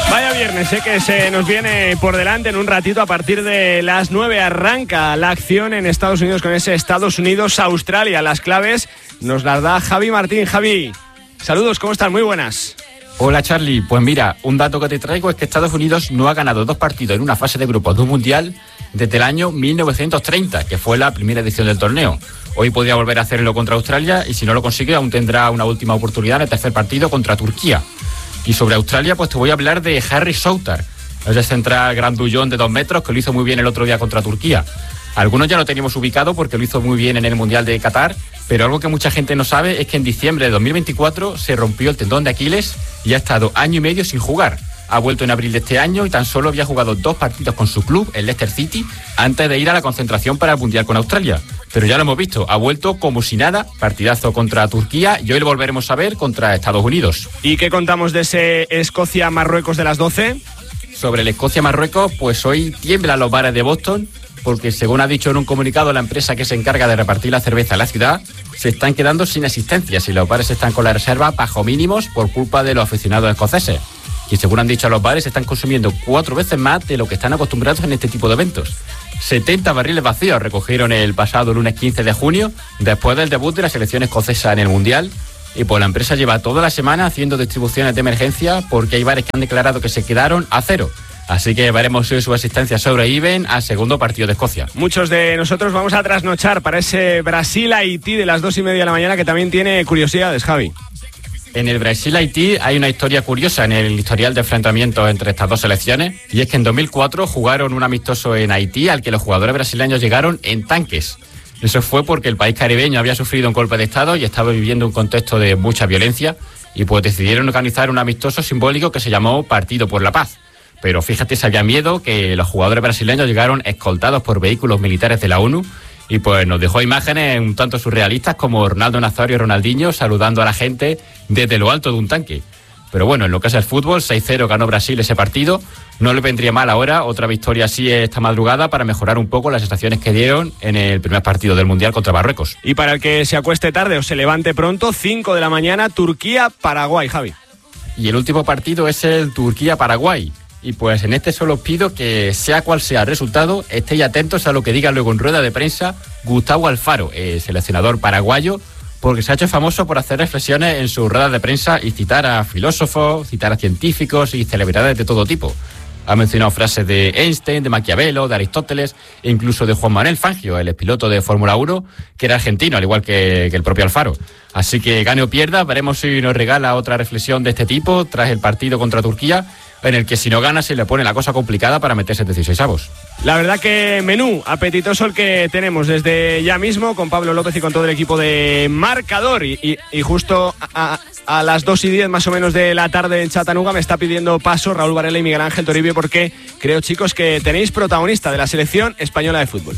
Vaya viernes, que se nos viene por delante. En un ratito, a partir de las 9, arranca la acción en Estados Unidos con ese Estados Unidos-Australia. Las claves nos las da Javi Martín. Javi, saludos, ¿cómo están? Muy buenas. Hola Charlie, pues mira, un dato que te traigo es que Estados Unidos no ha ganado 2 partidos en una fase de grupos de un mundial desde el año 1930, que fue la primera edición del torneo. Hoy podría volver a hacerlo contra Australia y si no lo consigue aún tendrá una última oportunidad en el tercer partido contra Turquía. Y sobre Australia pues te voy a hablar de Harry Souttar, ese central grandullón de 2 metros que lo hizo muy bien el otro día contra Turquía. Algunos ya lo teníamos ubicado porque lo hizo muy bien en el Mundial de Qatar, pero algo que mucha gente no sabe es que en diciembre de 2024 se rompió el tendón de Aquiles y ha estado año y medio sin jugar. Ha vuelto en abril de este año y tan solo había jugado 2 partidos con su club, el Leicester City, antes de ir a la concentración para el Mundial con Australia. Pero ya lo hemos visto, ha vuelto como si nada, partidazo contra Turquía y hoy lo volveremos a ver contra Estados Unidos. ¿Y qué contamos de ese Escocia-Marruecos de las 12? Sobre el Escocia-Marruecos, pues hoy tiemblan los bares de Boston, porque según ha dicho en un comunicado la empresa que se encarga de repartir la cerveza en la ciudad, se están quedando sin asistencias y los bares están con la reserva bajo mínimos por culpa de los aficionados escoceses. Y según han dicho los bares, están consumiendo 4 veces más de lo que están acostumbrados en este tipo de eventos. 70 barriles vacíos recogieron el pasado lunes 15 de junio, después del debut de la selección escocesa en el Mundial. Y pues la empresa lleva toda la semana haciendo distribuciones de emergencia porque hay bares que han declarado que se quedaron a cero. Así que veremos si su asistencia sobreviven al segundo partido de Escocia. Muchos de nosotros vamos a trasnochar para ese Brasil-Haití de las 2:30 de la mañana, que también tiene curiosidades, Javi. En el Brasil-Haití hay una historia curiosa en el historial de enfrentamientos entre estas dos selecciones, y es que en 2004 jugaron un amistoso en Haití al que los jugadores brasileños llegaron en tanques. Eso fue porque el país caribeño había sufrido un golpe de estado y estaba viviendo un contexto de mucha violencia, y pues decidieron organizar un amistoso simbólico que se llamó Partido por la Paz. Pero fíjate si había miedo, que los jugadores brasileños llegaron escoltados por vehículos militares de la ONU y pues nos dejó imágenes un tanto surrealistas como Ronaldo Nazario y Ronaldinho saludando a la gente desde lo alto de un tanque. Pero bueno, en lo que es el fútbol, 6-0 ganó Brasil ese partido. No le vendría mal ahora otra victoria así esta madrugada para mejorar un poco las sensaciones que dieron en el primer partido del Mundial contra Marruecos. Y para el que se acueste tarde o se levante pronto, 5 de la mañana, Turquía-Paraguay, Javi. Y el último partido es el Turquía-Paraguay. Y pues en este solo os pido que, sea cual sea el resultado, estéis atentos a lo que diga luego en rueda de prensa Gustavo Alfaro, el seleccionador paraguayo, porque se ha hecho famoso por hacer reflexiones en sus ruedas de prensa y citar a filósofos, citar a científicos y celebridades de todo tipo. Ha mencionado frases de Einstein, de Maquiavelo, de Aristóteles e incluso de Juan Manuel Fangio, el expiloto de Fórmula 1, que era argentino, al igual que el propio Alfaro. Así que gane o pierda, veremos si nos regala otra reflexión de este tipo tras el partido contra Turquía, en el que si no gana se le pone la cosa complicada para meterse en 16avos. La verdad que menú apetitoso el que tenemos desde ya mismo con Pablo López y con todo el equipo de Marcador y justo a las 2:10 más o menos de la tarde en Chattanooga me está pidiendo paso Raúl Varela y Miguel Ángel Toribio, porque creo, chicos, que tenéis protagonista de la selección española de fútbol.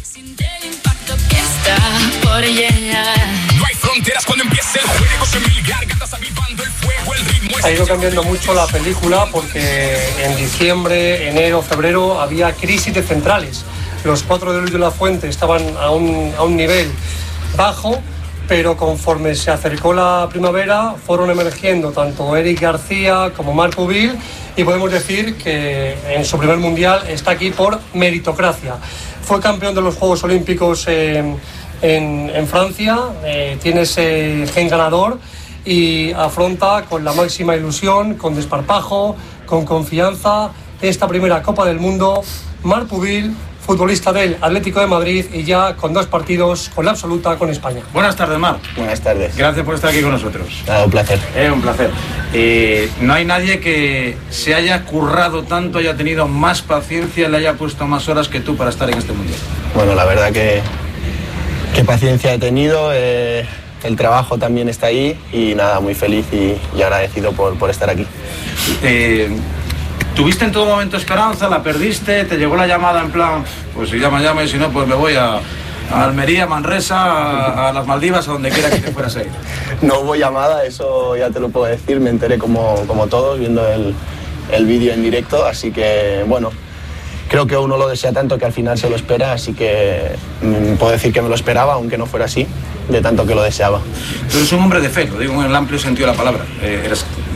No hay fronteras cuando empieza el juego, se mil gargantas avivando el fuego, el ritmo. Ha ido cambiando mucho la película porque en diciembre, enero, febrero había crisis de centrales. Los 4 de Luis de la Fuente estaban a un nivel bajo, pero conforme se acercó la primavera fueron emergiendo tanto Eric García como Marco Vil, y podemos decir que en su primer mundial está aquí por meritocracia. Fue campeón de los Juegos Olímpicos en Francia, tiene ese gen ganador y afronta con la máxima ilusión, con desparpajo, con confianza esta primera Copa del Mundo. Marc Pubil, futbolista del Atlético de Madrid y ya con 2 partidos con la absoluta con España. Buenas tardes, Marc. Buenas tardes. Gracias por estar aquí con nosotros. Un placer. Un placer. No hay nadie que se haya currado tanto, haya tenido más paciencia, le haya puesto más horas que tú para estar en este mundial. Bueno, la verdad que paciencia he tenido, el trabajo también está ahí y nada, muy feliz y agradecido por estar aquí. ¿Tuviste en todo momento esperanza? ¿La perdiste? ¿Te llegó la llamada en plan, pues si llama y si no, pues me voy a Almería, Manresa, a las Maldivas, a donde quiera que te fueras a ir? No hubo llamada, eso ya te lo puedo decir, me enteré como todos viendo el vídeo en directo, así que bueno, creo que uno lo desea tanto que al final se lo espera, así que puedo decir que me lo esperaba, aunque no fuera así, de tanto que lo deseaba. Tú eres un hombre de fe, lo digo en el amplio sentido de la palabra.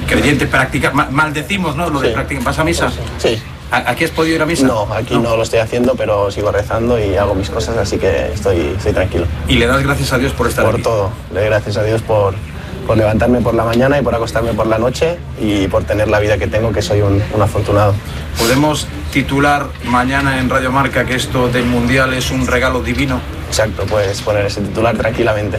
creyente, practica, maldecimos, ¿no? Lo de practicar. ¿Vas a misa? Sí. ¿Aquí has podido ir a misa? No, aquí no lo estoy haciendo, pero sigo rezando y hago mis cosas, así que estoy tranquilo. ¿Y le das gracias a Dios por estar aquí? Por todo. Le doy gracias a Dios por levantarme por la mañana y por acostarme por la noche y por tener la vida que tengo, que soy un afortunado. ¿Podemos titular mañana en Radio Marca que esto del Mundial es un regalo divino? Exacto, puedes poner ese titular tranquilamente.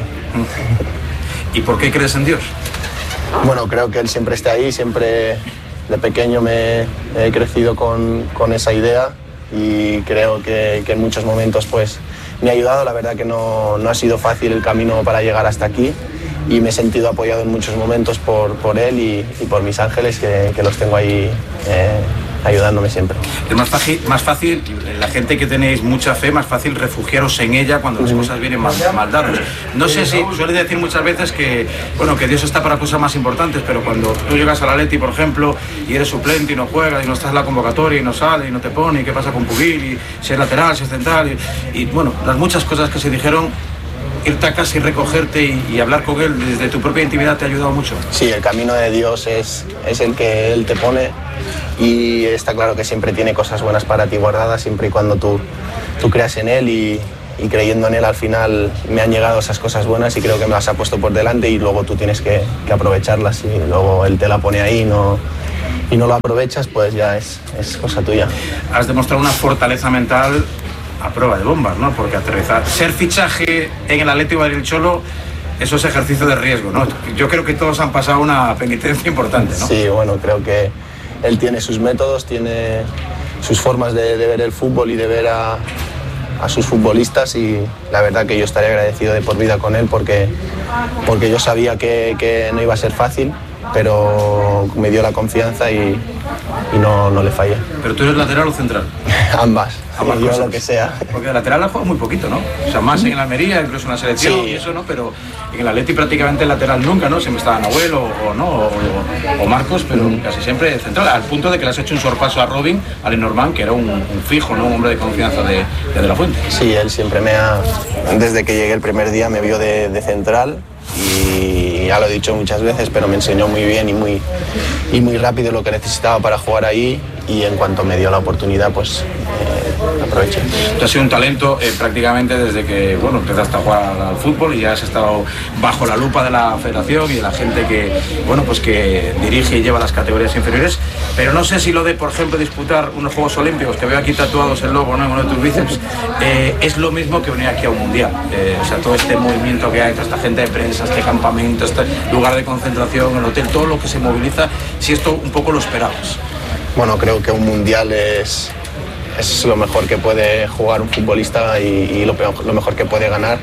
¿Y por qué crees en Dios? Bueno, creo que Él siempre está ahí, siempre de pequeño he crecido con esa idea y creo que en muchos momentos pues me ha ayudado. La verdad que no ha sido fácil el camino para llegar hasta aquí y me he sentido apoyado en muchos momentos por Él y por mis ángeles que los tengo ahí ayudándome siempre. Es más fácil, la gente que tenéis mucha fe, más fácil refugiaros en ella cuando las cosas vienen mal dadas. No sé si suele decir muchas veces que Dios está para cosas más importantes, pero cuando tú llegas al Atleti, por ejemplo, y eres suplente y no juegas y no estás en la convocatoria y no sale y no te pone, y qué pasa con Pugil, y si es lateral, si es central, y bueno, las muchas cosas que se dijeron, irte a casa y recogerte y hablar con Él desde tu propia intimidad te ha ayudado mucho. Sí, el camino de Dios es el que Él te pone y está claro que siempre tiene cosas buenas para ti guardadas, siempre y cuando tú creas en Él y creyendo en Él al final me han llegado esas cosas buenas y creo que me las ha puesto por delante y luego tú tienes que aprovecharlas y luego Él te la pone ahí y no lo aprovechas, pues ya es cosa tuya. Has demostrado una fortaleza mental a prueba de bombas, ¿no? Porque aterrizar, ser fichaje en el Atlético de Madrid Cholo, eso es ejercicio de riesgo, ¿no? Yo creo que todos han pasado una penitencia importante, ¿no? Sí, bueno, creo que él tiene sus métodos, tiene sus formas de ver el fútbol y de ver a sus futbolistas y la verdad que yo estaré agradecido de por vida con él porque yo sabía que no iba a ser fácil, pero me dio la confianza y no le fallé. ¿Pero tú eres lateral o central? Ambas yo cosas. Lo que sea. Porque el lateral ha jugado muy poquito, ¿no? O sea, más en el Almería, incluso en la selección sí. Y eso, ¿no? Pero en el Atleti prácticamente el lateral nunca, ¿no? Siempre estaba Nahuel o Marcos, pero casi siempre central, al punto de que le has hecho un sorpaso a Robin, a Lenormand, que era un fijo, ¿no? Un hombre de confianza de la Fuente. Sí, él siempre desde que llegué el primer día me vio de central y ya lo he dicho muchas veces, pero me enseñó muy bien y muy rápido lo que necesitaba para jugar ahí y en cuanto me dio la oportunidad pues aproveché. Tú has sido un talento prácticamente desde que empezaste a jugar al fútbol y ya has estado bajo la lupa de la federación y de la gente que dirige y lleva las categorías inferiores, pero no sé si lo de, por ejemplo, disputar unos Juegos Olímpicos, que veo aquí tatuados el logo, ¿no? En uno de tus bíceps, es lo mismo que venir aquí a un mundial. O sea, todo este movimiento que hay, toda esta gente de prensa, este campamento, este lugar de concentración, el hotel, todo lo que se moviliza, si esto un poco lo esperabas. Bueno, creo que un mundial es lo mejor que puede jugar un futbolista y lo mejor que puede ganar.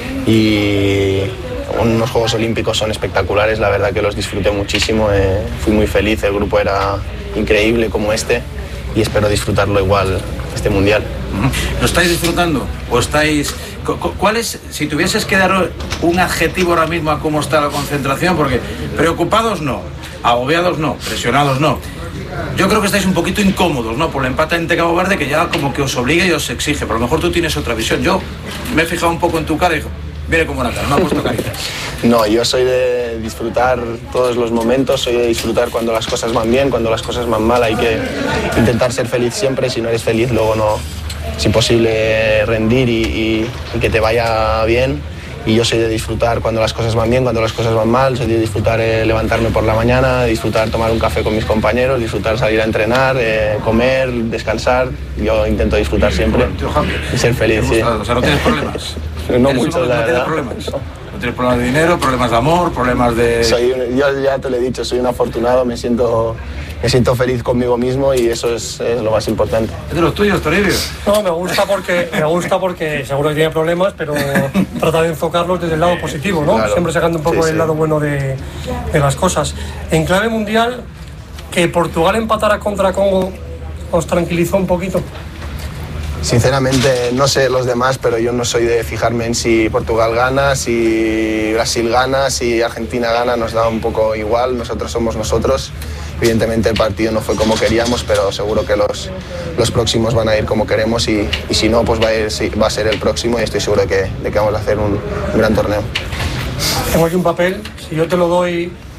Y unos Juegos Olímpicos son espectaculares, la verdad que los disfruté muchísimo, fui muy feliz, el grupo era increíble como este y espero disfrutarlo igual este mundial. ¿Lo estáis disfrutando? ¿O estáis...? ¿Cuál es, si tuvieses que dar un adjetivo ahora mismo a cómo está la concentración? Porque preocupados no, agobiados no, presionados no. Yo creo que estáis un poquito incómodos, ¿no? Por el empate ante Cabo Verde, que ya como que os obliga y os exige, pero a lo mejor tú tienes otra visión. Yo me he fijado un poco en tu cara y digo, viene con buena cara, no ha puesto carita. No, yo soy de disfrutar todos los momentos, soy de disfrutar cuando las cosas van bien, cuando las cosas van mal, hay que intentar ser feliz siempre, si no eres feliz luego no, es imposible rendir y que te vaya bien. Y yo soy de disfrutar cuando las cosas van bien, cuando las cosas van mal, soy de disfrutar levantarme por la mañana, disfrutar tomar un café con mis compañeros, disfrutar salir a entrenar, comer, descansar. Yo intento disfrutar siempre y ser feliz. Sí. O sea, ¿no tienes problemas? No muchos, la verdad. No tienes problemas de dinero, problemas de amor, problemas de... Yo ya te lo he dicho, soy un afortunado, me siento feliz conmigo mismo y eso es lo más importante. ¿Es de los tuyos, Toribio? No, me gusta porque seguro que tiene problemas, pero trata de enfocarlos desde el lado positivo, ¿no? Claro. Siempre sacando un poco el lado bueno de las cosas. En clave mundial, que Portugal empatara contra Congo, ¿os tranquilizó un poquito? Sinceramente, no sé los demás, pero yo no soy de fijarme en si Portugal gana, si Brasil gana, si Argentina gana, nos da un poco igual, nosotros somos nosotros. Evidentemente el partido no fue como queríamos, pero seguro que los próximos van a ir como queremos y si no, pues va a ser el próximo y estoy seguro de que vamos a hacer un gran torneo. Tengo aquí un papel, si yo te lo doy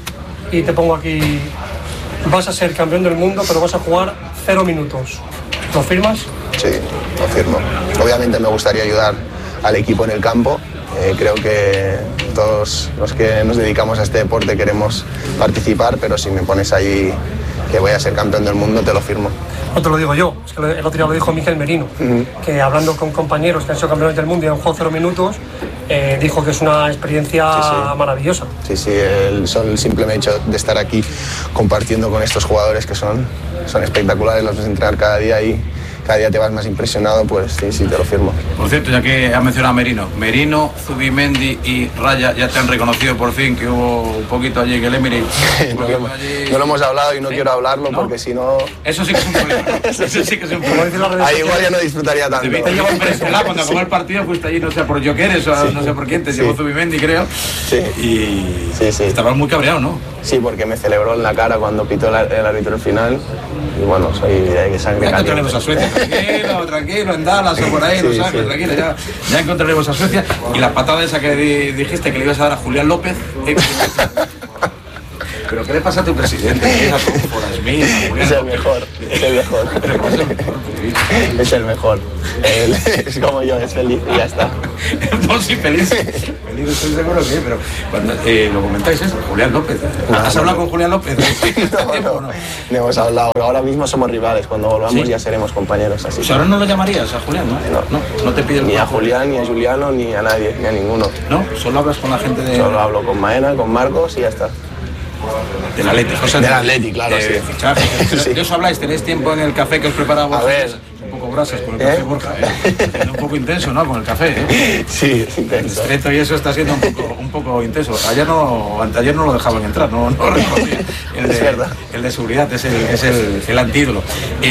y te pongo aquí, vas a ser campeón del mundo, pero vas a jugar 0 minutos. ¿Lo firmas? Sí, lo firmo. Obviamente me gustaría ayudar al equipo en el campo. Creo que todos los que nos dedicamos a este deporte queremos participar, pero si me pones ahí que voy a ser campeón del mundo, te lo firmo. No te lo digo yo, es que el otro día lo dijo Miguel Merino, que hablando con compañeros que han sido campeones del mundo y han jugado 0 minutos, dijo que es una experiencia maravillosa. Sí, el simple hecho de estar aquí compartiendo con estos jugadores que son espectaculares, los ves entrenar cada día y cada día te vas más impresionado, pues sí, te lo firmo. Por cierto, ya que has mencionado a Merino, Zubimendi y Raya ya te han reconocido por fin, que hubo un poquito allí en el Emirates. No lo hemos hablado y no quiero hablarlo, ¿no? Porque si no... Eso sí que es un problema. Eso sí que es un problema. Ahí igual ya no disfrutaría tanto. Cuando acabó el partido fuiste allí, no sé por Jokeres o no sé por quién, te llevó Zubimendi, creo. Sí. Y sí. Estabas muy cabreado, ¿no? Sí, porque me celebró en la cara cuando pitó el árbitro el final. Y bueno, soy de sangre caliente. Ya encontraremos a Suecia, tranquilo, en Dallas o por ahí, no sabes, tranquilo, ya encontraremos a Suecia. Y la patada esa que dijiste que le ibas a dar a Julián López. ¿Pero qué le pasa a tu presidente? Es el mejor. Es el mejor. Es como yo, es feliz y ya está. No, sí, feliz estoy seguro que sí, pero cuando lo comentáis es Julián López. ¿Has hablado con Julián López? No hemos hablado. Ahora mismo somos rivales. Cuando volvamos ya seremos compañeros. Así. Pues ahora no lo llamarías a Julián, ¿no? No te pides ni a Julián, ni a Juliano, ni a nadie, ni a ninguno. ¿No? Solo hablas con la gente de... Solo hablo con Maena, con Marcos y ya está. Del Atleti, del Atleti, claro, sí. Fichaje. ¿De os habláis? ¿Tenéis tiempo en el café que os preparaba Borja? A ver. Un poco brasas con el café, Borja. Un poco intenso, ¿no? Con el café, Sí, intenso. El estreto y eso está siendo un poco intenso. Anteayer no lo dejaban entrar, no reconocía. Es verdad. El de seguridad es el antídoto.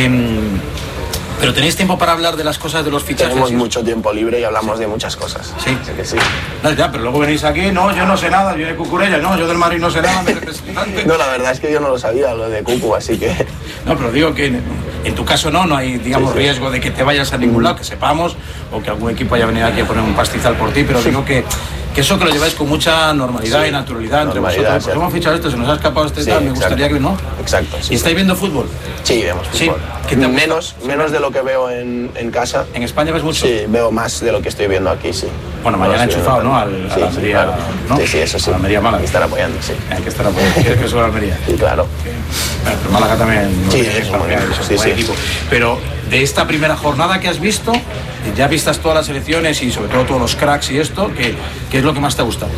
Pero tenéis tiempo para hablar de las cosas de los fichajes. Tenemos mucho tiempo libre y hablamos de muchas cosas. Sí, que sí. No, ya, pero luego venís aquí, no, yo no sé nada, yo de Cucurella, no, yo del Madrid no sé nada, mi representante. No, la verdad es que yo no lo sabía, lo de Cucu, así que... No, pero digo que en tu caso no hay, digamos, riesgo de que te vayas a ningún lado, que sepamos, o que algún equipo haya venido aquí a poner un pastizal por ti, pero digo que eso que lo lleváis con mucha normalidad y naturalidad entre vosotros. Pues hemos fichado esto, se nos ha escapado tal, me gustaría que no. Exacto. ¿Y estáis viendo fútbol? Sí, vemos fútbol. Menos de lo que veo en casa. ¿En España ves mucho? Sí, veo más de lo que estoy viendo aquí, sí. Bueno, mañana enchufado, ¿no? A la Almería, claro. ¿no? Sí, eso sí. A la Almería Málaga. Hay que estar apoyando, sí. Hay que estar apoyando. ¿Quieres que suba a Almería? Sí, claro. Bueno, pero Málaga también. Sí, es un buen equipo. Pero de esta primera jornada que has visto, ya vistas todas las elecciones y sobre todo todos los cracks y esto, ¿qué es lo que más te ha gustado?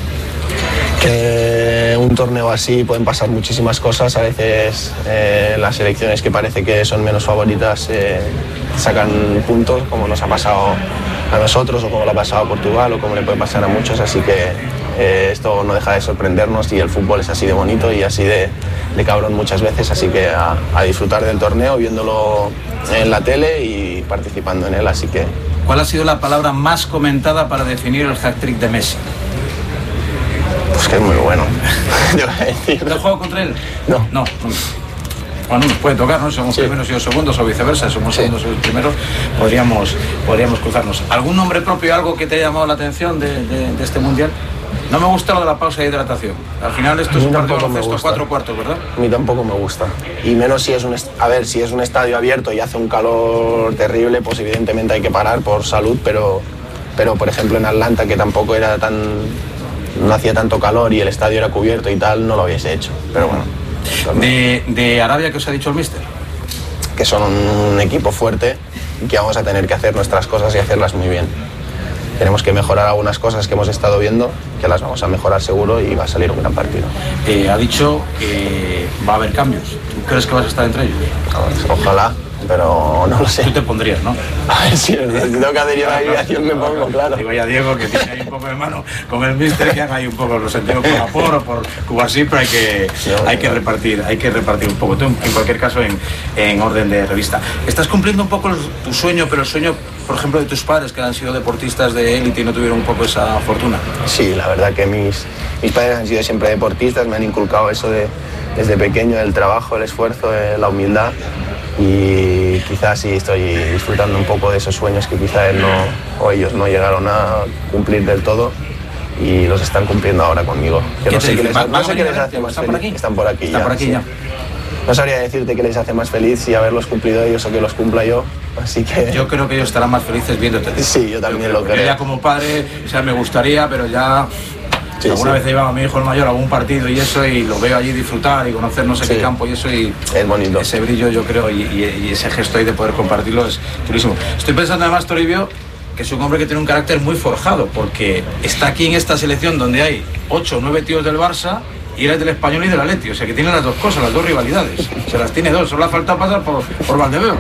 Que un torneo así pueden pasar muchísimas cosas. A veces las selecciones que parece que son menos favoritas sacan puntos, como nos ha pasado a nosotros o como le ha pasado a Portugal o como le puede pasar a muchos, así que esto no deja de sorprendernos y el fútbol es así de bonito y así de cabrón muchas veces, así que a disfrutar del torneo viéndolo en la tele y participando en él, así que... ¿Cuál ha sido la palabra más comentada para definir el hat-trick de Messi? Pues que es muy bueno. ¿Te has jugado contra él? No. Bueno, nos puede tocar, ¿no? Somos primeros y los segundos o viceversa, somos segundos y los primeros, podríamos cruzarnos. ¿Algún nombre propio, algo que te haya llamado la atención de este mundial? No me gusta lo de la pausa de hidratación. Al final esto es un partido de baloncesto 4 cuartos, ¿verdad? A mí tampoco me gusta. Y menos si es si es un estadio abierto y hace un calor terrible, pues evidentemente hay que parar por salud, pero por ejemplo en Atlanta, que tampoco era no hacía tanto calor y el estadio era cubierto y tal, no lo hubiese hecho. Pero bueno. ¿De Arabia qué os ha dicho el míster? Que son un equipo fuerte y que vamos a tener que hacer nuestras cosas y hacerlas muy bien. Tenemos que mejorar algunas cosas que hemos estado viendo, que las vamos a mejorar seguro y va a salir un gran partido. Ha dicho que va a haber cambios. ¿Tú crees que vas a estar entre ellos? Ojalá, pero no lo sé. Tú te pondrías, ¿no? A ver, si tengo que adherir a la alineación me pongo, claro. Digo ya Diego, que tiene ahí un poco de mano con el míster, que haga ahí un poco, lo sentimos por Apor o por Cubasí, pero hay que repartir un poco. Tú, en cualquier caso, en orden de revista. Estás cumpliendo un poco tu sueño, pero el sueño, por ejemplo, de tus padres, que han sido deportistas de élite y no tuvieron un poco esa fortuna. Sí, la verdad que mis padres han sido siempre deportistas, me han inculcado eso desde pequeño, el trabajo, el esfuerzo, la humildad. Y quizás sí estoy disfrutando un poco de esos sueños que quizás ellos no llegaron a cumplir del todo y los están cumpliendo ahora conmigo. Que no sé qué les hace más ¿Están por aquí? feliz. Están por aquí. Están por aquí ya. No sabría decirte qué les hace más feliz si haberlos cumplido ellos o que los cumpla yo. Así que Yo creo que ellos estarán más felices viéndote. sí, yo también lo Yo creo. ya como padre, o sea, me gustaría, pero ya Sí, alguna sí. vez llevaba a mi hijo el mayor a algún partido y eso, y lo veo allí disfrutar y conocer no sé Sí. qué campo y eso, y Es bonito. ese brillo yo creo y ese gesto ahí de poder compartirlo es chulísimo. Estoy pensando además, Toribio, que es un hombre que tiene un carácter muy forjado, porque está aquí en esta selección donde hay 8 o 9 tíos del Barça y él es del Español y del Atleti, o sea que tiene las dos cosas, las dos rivalidades, se las tiene dos, solo le ha faltado pasar por Valdebeo.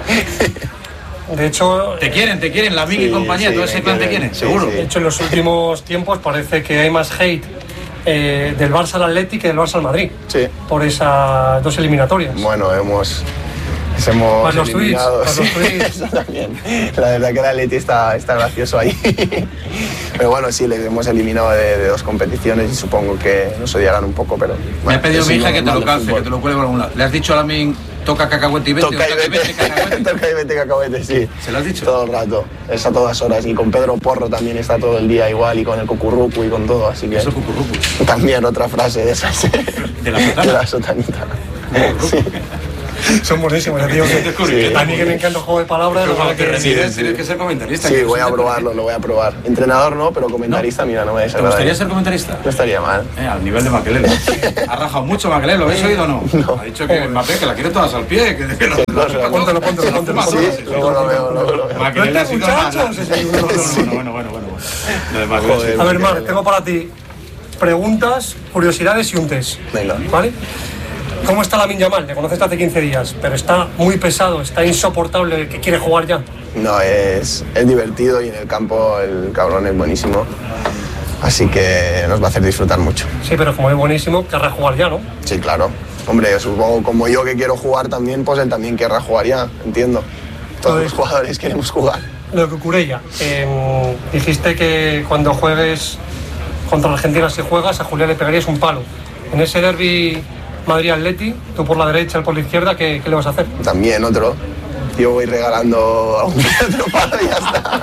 De hecho, Te quieren, Lamine y Sí, compañía, sí, todo ese me clan te quieren, quieren, sí, seguro. sí. de hecho, en los últimos tiempos parece que hay más hate del Barça al Atleti que del Barça al Madrid Sí. por esas dos eliminatorias. Bueno, hemos Más los eliminado. tweets, más los sí, tweets. eso también. La verdad que el Atleti está gracioso ahí. Pero bueno, sí, les hemos eliminado de 2 competiciones y supongo que nos odiarán un poco, pero... Me bueno, ha pedido es mi lo hija que te normal lo del calce, fútbol. que te lo cuelgue por algún lado. ¿Le has dicho a Lamine, toca cacahuete y vete? Toca y vete, cacahuete? toca y vete, cacahuete, sí. ¿Se lo has dicho? Todo el rato, es a todas horas. Y con Pedro Porro también está todo el día igual, y con el cucurrucu y con todo, así que... Eso cucurrucu. También otra frase de esas. ¿De la sotana? De la sotanita. Sí. Son buenísimos, ya digo que a mí que me encanta el juego de palabras, la verdad que Tienes que ser comentarista. Sí, que voy a eso te- probarlo, lo voy a probar. Entrenador no, pero comentarista, mira, no me ¿Te desagrada. gustaría ser comentarista? No estaría mal. Al nivel de Makelele. Ha rajado mucho Makelele, ¿lo habéis oído o no? Ha dicho que Mbappé, que la quiere todas al pie. Que No, Póntelo, póntelo. Sí, luego lo veo, luego lo veo. Makelele ha sido muchachos, Bueno. Lo de Makelele Joder. sí. A ver, Marc, tengo para ti preguntas, curiosidades y un test. Venga. ¿Vale? ¿Cómo está Lamine Yamal? Le conoces hace 15 días, pero está muy pesado, está insoportable, que quiere jugar ya. No, es divertido y en el campo el cabrón es buenísimo. Así que nos va a hacer disfrutar mucho. Sí, pero como es buenísimo, querrá jugar ya, ¿no? Sí, claro. Hombre, supongo como yo que quiero jugar también, pues él también querrá jugar ya, entiendo. Todos los jugadores queremos jugar. Lo de Cucurella, dijiste que cuando juegues contra Argentina, si juegas, a Julián le pegarías un palo. En ese derbi Madrid-Atleti, tú por la derecha, él por la izquierda, ¿qué le vas a hacer? También otro. Yo voy regalando a un otro palo y ya está.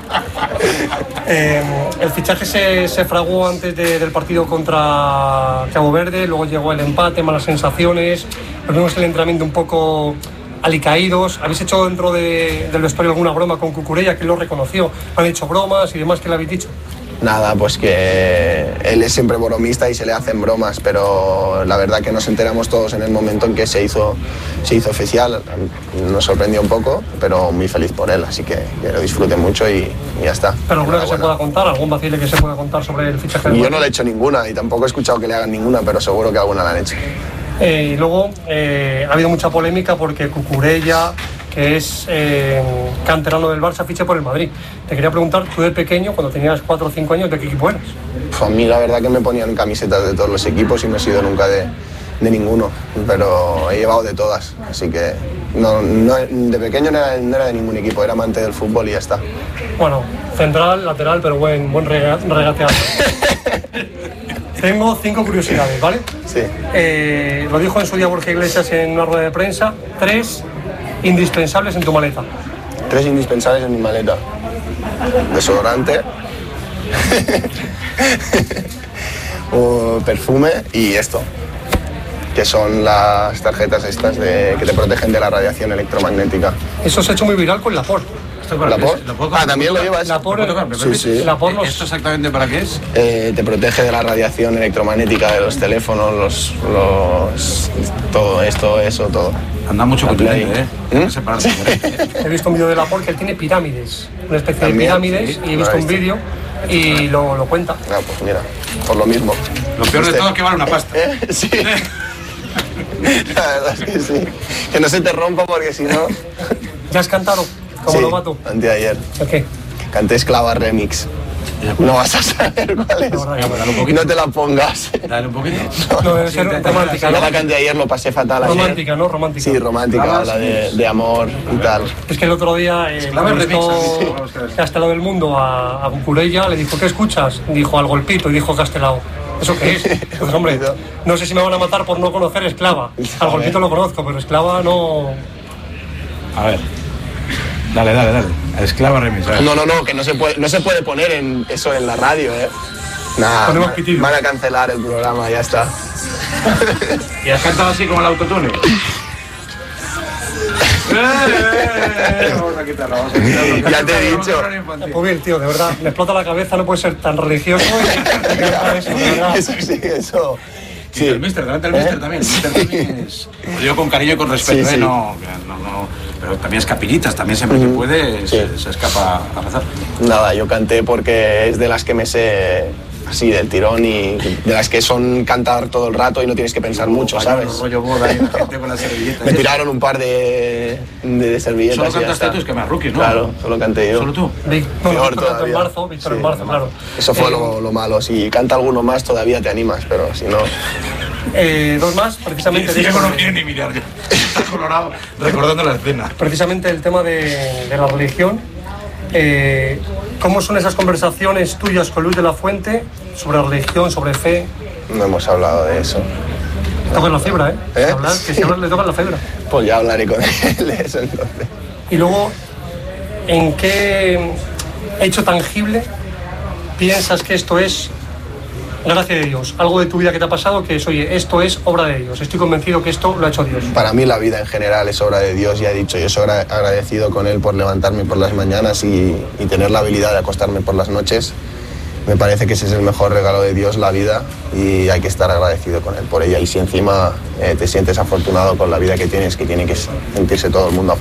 El fichaje se fraguó antes del partido contra Cabo Verde, luego llegó el empate, malas sensaciones, nos vimos el entrenamiento un poco alicaídos. ¿Habéis hecho dentro del vestuario alguna broma con Cucurella, que lo reconoció? ¿Han hecho bromas y demás? ¿Qué le habéis dicho? Nada, pues que él es siempre bromista y se le hacen bromas, pero la verdad que nos enteramos todos en el momento en que se hizo oficial. Nos sorprendió un poco, pero muy feliz por él, así que lo disfrute mucho y ya está. ¿Pero alguna que se Enhorabuena. pueda contar? ¿Algún vacile que se pueda contar sobre el fichaje del Yo no Madrid? le he hecho ninguna y tampoco he escuchado que le hagan ninguna, pero seguro que alguna la han hecho. Y luego ha habido mucha polémica porque Cucurella, que es canterano del Barça, ficha por el Madrid. Te quería preguntar, tú de pequeño, cuando tenías 4 o 5 años, ¿de qué equipo eras? Pues a mí la verdad que me ponían camisetas de todos los equipos y no he sido nunca de ninguno, pero he llevado de todas, así que de pequeño no era de ningún equipo, era amante del fútbol y ya está. Bueno, central, lateral, pero buen regateador. Tengo 5 curiosidades, ¿vale? Sí. Lo dijo en su día Borja Iglesias en una rueda de prensa, 3 indispensables en tu maleta. 3 indispensables en mi maleta. Desodorante, perfume y esto, que son las tarjetas estas que te protegen de la radiación electromagnética. Eso se ha hecho muy viral con Laporte. ¿Laporte? Ah, también lo llevas. Laporte, Sí, sí. Laporte ¿Esto exactamente para qué es? Te protege de la radiación electromagnética de los teléfonos, todo esto, eso, todo. Anda mucho La continente, Play. Hay que separarse por ahí. He visto un vídeo de Laporte que él tiene pirámides, una especie de También, pirámides, sí, y he lo visto he un visto. vídeo y lo cuenta. Ah, pues mira, por lo mismo. Lo peor de todo es que vale una pasta. Sí. La verdad es que sí. Que no se te rompa porque si no... ¿Ya has cantado? Como Sí, Lobato. anteayer. ¿Qué? Canté Esclava Remix. No vas a saber cuál es. dale un poquito. No te la pongas. Dale un poquito. No, debe ser romántica, Yo ¿no? la canté ayer, lo pasé fatal ayer. Romántica, ¿no? Romántica. Sí, romántica, habla de amor y tal. Es que el otro día Esclava entrevistó Remix, Castelao del Mundo a Cucurella, le dijo, ¿qué escuchas? Dijo, al golpito, y dijo Castelao. ¿Eso qué es? Pues hombre, no sé si me van a matar por no conocer Esclava. Al golpito lo conozco, pero Esclava no... A ver. Dale. Esclava Remix. a ver. No, que no se puede poner eso en la radio, ¿eh? Nada, Ponemos pitidos. van a cancelar el programa, ya está. ¿Y has cantado así como el autotune? Vamos a quitarlo, vamos a quitarlo. Ya te he dicho. Pues bien, tío, de verdad, me explota la cabeza, no puede ser tan religioso y cantar eso, de verdad. Eso sí, eso. Sí, el mister, delante del mister también. El mister también es. Lo digo con cariño y con respeto, Sí, sí. No, pero también es capillitas, también siempre que puede Sí. se escapa a rezar. Nada, yo canté porque es de las que me sé así del tirón y de las que son cantar todo el rato y no tienes que pensar mucho, ¿sabes? Rollo boda y la gente con la servilleta. Me tiraron un par de servilletas. Solo y ya cantaste está. tú, es que más rookie, ¿no? Claro, solo canté yo. ¿Solo tú? Peor Víctor todavía. en marzo, Sí, claro. Eso fue lo malo. Si canta alguno más todavía te animas, pero si no... Dos más, precisamente. de Diego eso. no quiere ni mirar. Está colorado recordando la escena. Precisamente el tema de la religión. ¿Cómo son esas conversaciones tuyas con Luis de la Fuente sobre religión, sobre fe? No hemos hablado de eso. Tocan la fibra, ¿eh? ¿Eh? Que si hablas le tocan la fibra. Pues ya hablaré con él de eso entonces. Y luego, ¿en qué hecho tangible piensas que esto es gracia de Dios? Algo de tu vida que te ha pasado que es, oye, esto es obra de Dios. Estoy convencido que esto lo ha hecho Dios. Para mí la vida en general es obra de Dios, ya he dicho, yo soy agradecido con Él por levantarme por las mañanas y tener la habilidad de acostarme por las noches. Me parece que ese es el mejor regalo de Dios, la vida, y hay que estar agradecido con Él por ella. Y si encima te sientes afortunado con la vida que tienes, que tiene que sentirse todo el mundo